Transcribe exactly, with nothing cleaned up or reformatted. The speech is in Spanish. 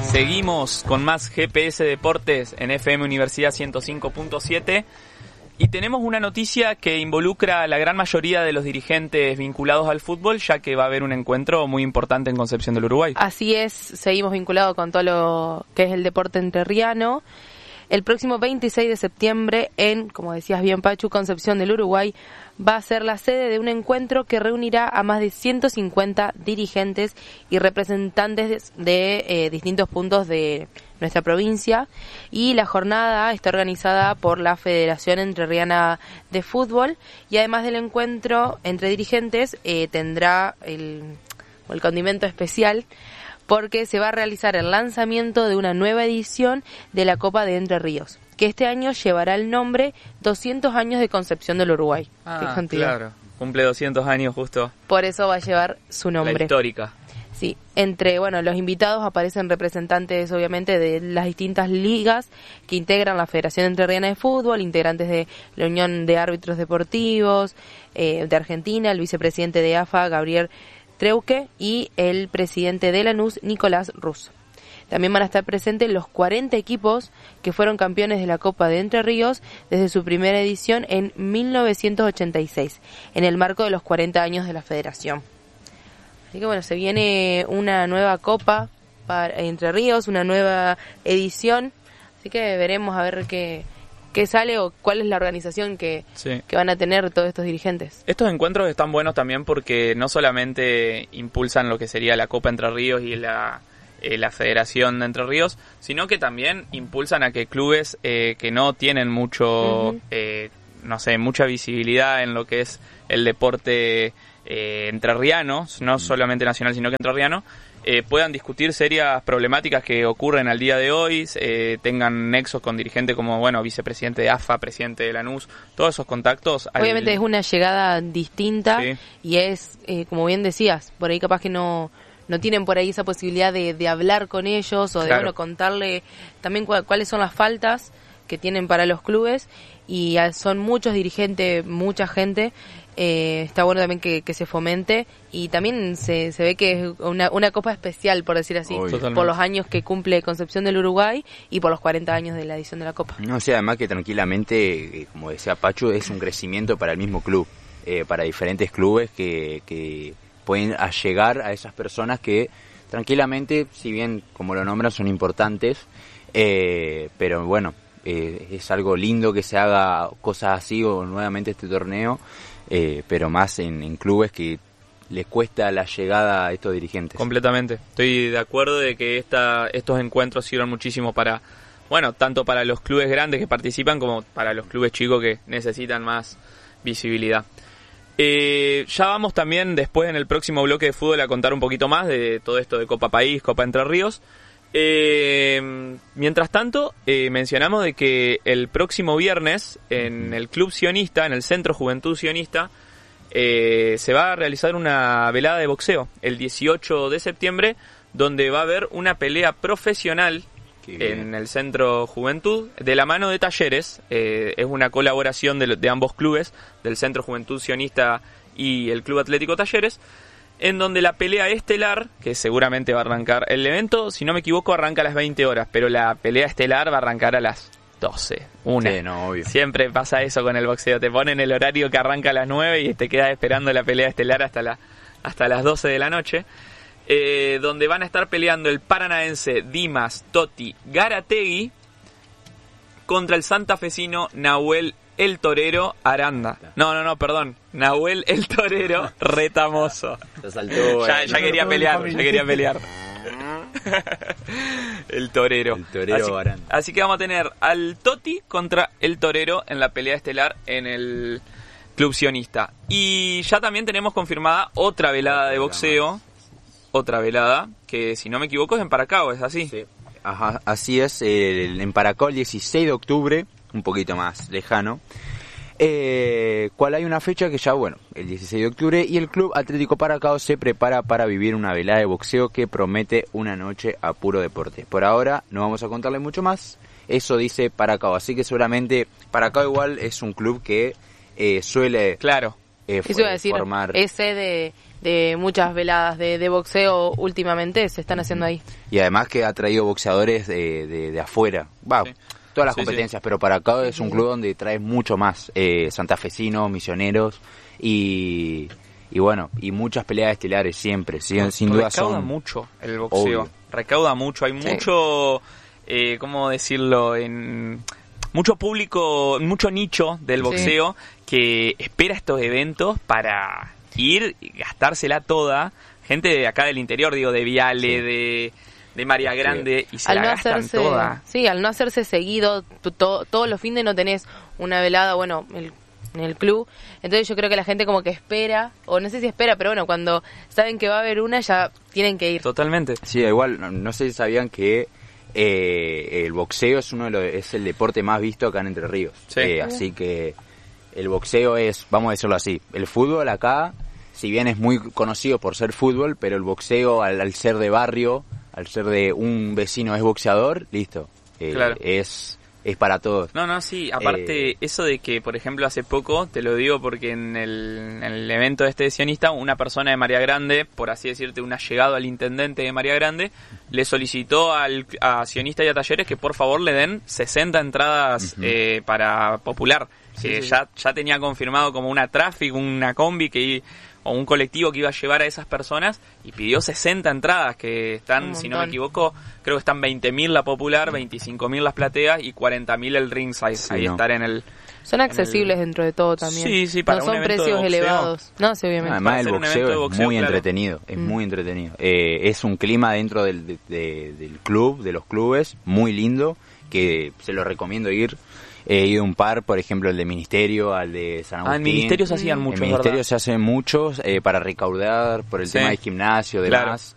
Seguimos con más G P S Deportes en F M Universidad ciento cinco punto siete y tenemos una noticia que involucra a la gran mayoría de los dirigentes vinculados al fútbol, ya que va a haber un encuentro muy importante en Concepción del Uruguay. Así es, seguimos vinculados con todo lo que es el deporte entrerriano. El próximo veintiséis de septiembre en, como decías bien Pachu, Concepción del Uruguay, va a ser la sede de un encuentro que reunirá a más de ciento cincuenta dirigentes y representantes de, de eh, distintos puntos de nuestra provincia, y la jornada está organizada por la Federación Entrerriana de Fútbol, y además del encuentro entre dirigentes eh, tendrá el, el condimento especial, porque se va a realizar el lanzamiento de una nueva edición de la Copa de Entre Ríos, que este año llevará el nombre doscientos años de Concepción del Uruguay. Ah, claro, cumple doscientos años justo. Por eso va a llevar su nombre. La histórica. Sí, entre bueno los invitados aparecen representantes obviamente de las distintas ligas que integran la Federación Entrerriana de Fútbol, integrantes de la Unión de Árbitros Deportivos eh, de Argentina, el vicepresidente de A F A, Gabriel Treuque, y el presidente de Lanús, Nicolás Russo. También van a estar presentes los cuarenta equipos que fueron campeones de la Copa de Entre Ríos desde su primera edición en mil novecientos ochenta y seis, en el marco de los cuarenta años de la federación. Así que bueno, se viene una nueva Copa para Entre Ríos, una nueva edición, así que veremos a ver qué... qué sale o cuál es la organización que, sí. que van a tener todos estos dirigentes. Estos encuentros están buenos también porque no solamente impulsan lo que sería la Copa Entre Ríos y la, eh, la Federación de Entre Ríos, sino que también impulsan a que clubes eh, que no tienen mucho, uh-huh. eh, no sé, mucha visibilidad en lo que es el deporte eh, entrerriano, no uh-huh. solamente nacional, sino que entrerriano, Eh, puedan discutir serias problemáticas que ocurren al día de hoy, eh, tengan nexos con dirigentes como, bueno, vicepresidente de A F A, presidente de Lanús, todos esos contactos. Obviamente al... es una llegada distinta, sí. y es, eh, como bien decías, por ahí capaz que no no tienen por ahí esa posibilidad de, de hablar con ellos o de claro. bueno, contarle también cu- cuáles son las faltas que tienen para los clubes, y son muchos dirigentes, mucha gente. Eh, está bueno también que, que se fomente, y también se, se ve que es una, una copa especial, por decir así, Totalmente. por los años que cumple Concepción del Uruguay y por los cuarenta años de la edición de la Copa. No, o sea, además que tranquilamente, como decía Pachu, es un crecimiento para el mismo club, eh, para diferentes clubes que, que pueden llegar a esas personas que tranquilamente, si bien como lo nombran son importantes, eh, pero bueno, eh, es algo lindo que se haga cosas así o nuevamente este torneo. Eh, pero más en, en clubes que les cuesta la llegada a estos dirigentes. Completamente. Estoy de acuerdo de que esta, estos encuentros sirven muchísimo para, bueno, tanto para los clubes grandes que participan como para los clubes chicos que necesitan más visibilidad. Eh, ya vamos también después en el próximo bloque de fútbol a contar un poquito más de todo esto de Copa País, Copa Entre Ríos. Eh, mientras tanto, eh, mencionamos de que el próximo viernes en el Club Sionista, en el Centro Juventud Sionista, eh, se va a realizar una velada de boxeo el dieciocho de septiembre, donde va a haber una pelea profesional en el Centro Juventud de la mano de Talleres. Eh, es una colaboración de, de ambos clubes, del Centro Juventud Sionista y el Club Atlético Talleres, en donde la pelea estelar, que seguramente va a arrancar, el evento, si no me equivoco, arranca a las veinte horas, pero la pelea estelar va a arrancar a las doce, una. Sí, no, obvio. Siempre pasa eso con el boxeo, te ponen el horario que arranca a las nueve y te quedas esperando la pelea estelar hasta, la, hasta las doce de la noche, eh, donde van a estar peleando el paranaense Dimas Totti Garategui contra el santafesino Nahuel El Torero Aranda. No, no, no, perdón. Nahuel El Torero Retamoso. Se saltó, ya, ya quería pelear, ya quería pelear. El Torero. El Torero así, Aranda. Así que vamos a tener al Totti contra El Torero en la pelea estelar en el Club Sionista. Y ya también tenemos confirmada otra velada de boxeo. Otra velada, que si no me equivoco es en Paracao, ¿es así? Sí. Ajá, así es, el, en Paracao el dieciséis de octubre, un poquito más lejano, eh, cual hay una fecha que ya, bueno, el dieciséis de octubre, y el Club Atlético Paracao se prepara para vivir una velada de boxeo que promete una noche a puro deporte. Por ahora no vamos a contarle mucho más, eso dice Paracao, así que seguramente Paracao igual es un club que eh, suele... Claro. eh, Eso iba a decir, formar... es sede de muchas veladas de, de boxeo últimamente, se están haciendo ahí. Y además que ha traído boxeadores de, de, de afuera, va, sí. todas las sí, competencias, sí. pero para acá es un club donde trae mucho más, eh, santafesinos, misioneros y, y bueno, y muchas peleas estelares siempre, sin, sin duda son... Recauda mucho el boxeo, obvio. recauda mucho, hay sí. mucho, eh, ¿cómo decirlo? En... mucho público, mucho nicho del boxeo sí. que espera estos eventos para ir y gastársela toda. Gente de acá del interior, digo, de Viale, sí. de, de María Grande, sí. y se al la no gastan hacerse, toda. Sí, al no hacerse seguido, to, todos los fines no tenés una velada, bueno, el, en el club. Entonces yo creo que la gente como que espera, o no sé si espera, pero bueno, cuando saben que va a haber una, ya tienen que ir. Totalmente. Sí, igual, no, no sé si sabían que Eh, el boxeo es uno de los, es el deporte más visto acá en Entre Ríos, sí. eh, así que el boxeo es, vamos a decirlo así, el fútbol acá, si bien es muy conocido por ser fútbol, pero el boxeo al, al ser de barrio, al ser de un vecino es boxeador, listo, eh, claro. es es para todos. No, no, sí, aparte eh, eso de que, por ejemplo, hace poco, te lo digo porque en el, en el evento este de Sionista, una persona de María Grande, por así decirte, un allegado al intendente de María Grande, le solicitó al, a Sionista y a Talleres que por favor le den sesenta entradas uh-huh. eh, para Popular, sí, que sí. ya ya tenía confirmado como una Traffic, una combi que o un colectivo que iba a llevar a esas personas y pidió sesenta entradas que están, si no me equivoco, creo que están veinte mil la Popular, veinticinco mil las plateas y cuarenta mil el ringside, sí, ahí no. estar en el... Son accesibles el... dentro de todo también. Sí, sí, para no un son precios elevados. No, sí, obviamente. Además el boxeo, de boxeo es muy claro. entretenido, es mm. muy entretenido. Eh, es un clima dentro del, de, de, del club, de los clubes, muy lindo, que se lo recomiendo ir. He ido un par, por ejemplo, el de Ministerio, al de San Agustín. Ah, en Ministerio se hacían muchos, En Ministerio ¿verdad? se hacen muchos eh, para recaudar por el sí. tema del gimnasio, demás.